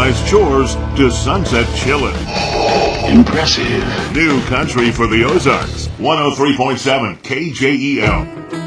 organized chores to sunset chillin'. Impressive. New country for the Ozarks. 103.7 KJEL.